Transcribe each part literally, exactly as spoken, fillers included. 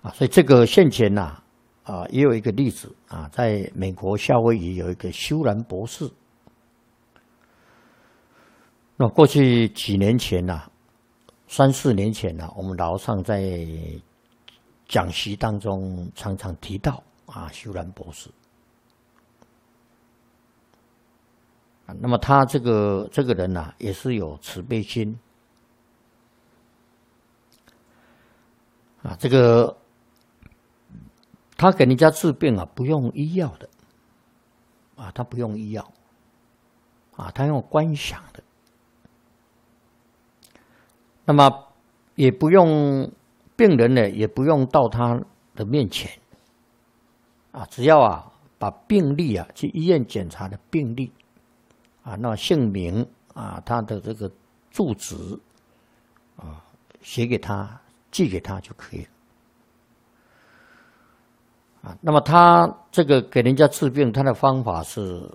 啊，所以这个现前呐，啊，也有一个例子啊，在美国夏威夷有一个修兰博士。那过去几年前呐、啊，三四年前呐、啊，我们老上在讲习当中常常提到啊，修兰博士。啊，那么他这个这个人呐、啊，也是有慈悲心。啊，这个他给人家治病啊，不用医药的，啊，他不用医药，啊，他用观想的，那么也不用病人呢，也不用到他的面前，啊，只要啊把病历啊去医院检查的病历，啊，那姓名啊，他的这个住址啊，写给他。寄给他就可以了，啊，那么他这个给人家治病，他的方法是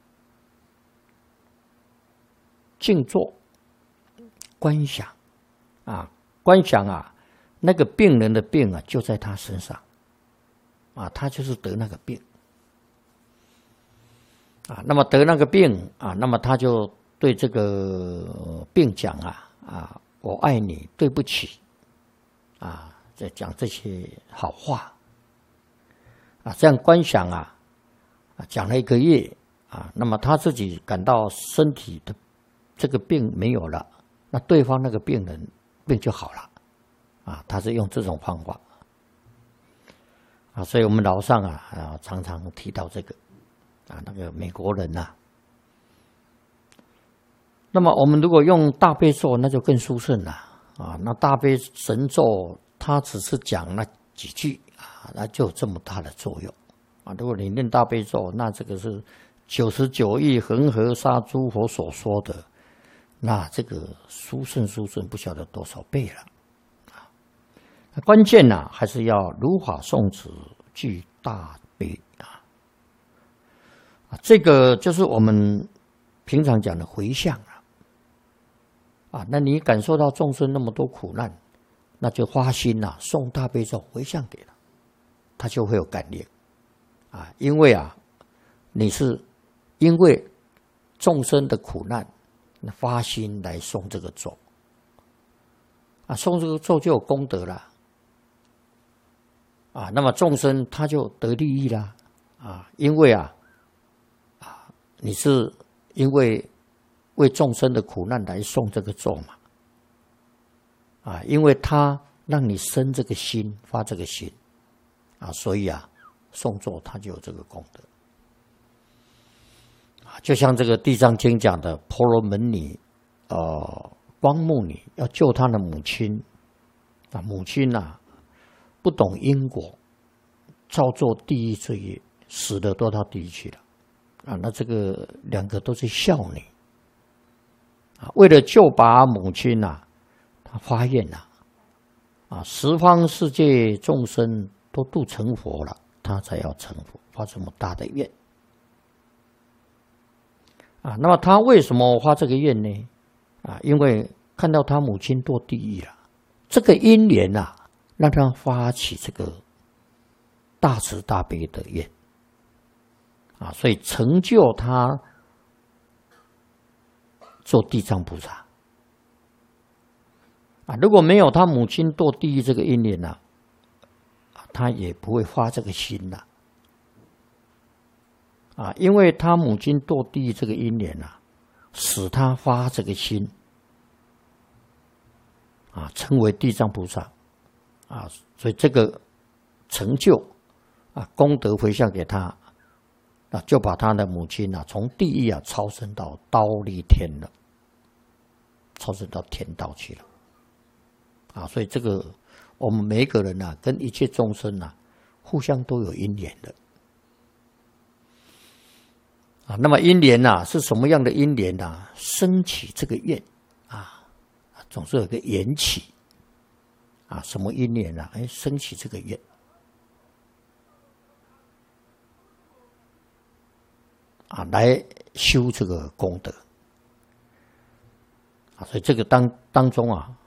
静坐、观想，啊，观想啊，那个病人的病啊就在他身上，啊，他就是得那个病，啊，那么得那个病啊，那么他就对这个病讲啊啊，我爱你，对不起。啊，在讲这些好话，啊，这样观想啊，啊，讲了一个月啊，那么他自己感到身体的这个病没有了，那对方那个病人病就好了，啊，他是用这种方法，啊，所以我们老上啊啊常常提到这个，啊，那个美国人呐、啊，那么我们如果用大悲咒，那就更殊胜了。啊，那大悲神咒，它只是讲那几句啊，那就有这么大的作用啊。如果你念大悲咒，那这个是九十九亿恒河沙诸佛所说的，那这个殊胜殊胜不晓得多少倍了啊。那关键呢、啊，还是要如法诵持，具大悲啊。啊，这个就是我们平常讲的回向啊。啊，那你感受到众生那么多苦难，那就发心呐、啊，诵大悲咒回向给他，他就会有感应啊。因为啊，你是因为众生的苦难，那发心来诵这个咒啊，诵这个咒就有功德了啊。那么众生他就得利益啦啊，因为啊啊，你是因为。为众生的苦难来诵这个咒嘛，啊，因为他让你生这个心，发这个心，啊，所以啊，诵咒它就有这个功德，啊，就像这个《地藏经》讲的，婆罗门女，呃，光目女要救她的母亲，啊，母亲呐、啊，不懂因果，造作地狱罪业，死的都到地狱去了，啊，那这个两个都是孝女。啊，为了救拔母亲呐、啊，他发愿呐、啊，啊，十方世界众生都度成佛了，他才要成佛，发这么大的愿。啊，那么他为什么发这个愿呢？啊，因为看到他母亲堕地狱了，这个因缘呐、啊，让他发起这个大慈大悲的愿。啊，所以成就他。做地藏菩萨啊，如果没有他母亲堕地狱这个因缘呐，他也不会发这个心呐，啊，因为他母亲堕地狱这个因缘呐，使他发这个心，啊，成为地藏菩萨，啊，所以这个成就啊，功德回向给他，啊，就把他的母亲啊，从地狱啊超升到忉利天了。超升到天道去了，啊，所以这个我们每一个人啊，跟一切众生啊，互相都有因缘的，啊，那么因缘呐、啊、是什么样的因缘呐、啊？升起这个愿啊，总是有个缘起啊，什么因缘呐？哎，升起这个愿啊，来修这个功德。啊，所以这个当当中啊，